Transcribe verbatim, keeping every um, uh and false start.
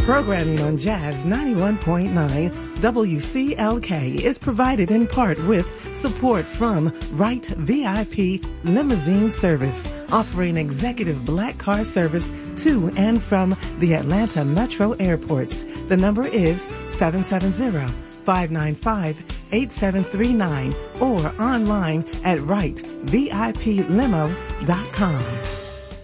Programming on Jazz ninety-one point nine W C L K is provided in part with support from Wright V I P Limousine Service, offering executive black car service to and from the Atlanta Metro airports. The number is seven seven zero, five nine five, eight seven three nine or online at wright V I P limo dot com.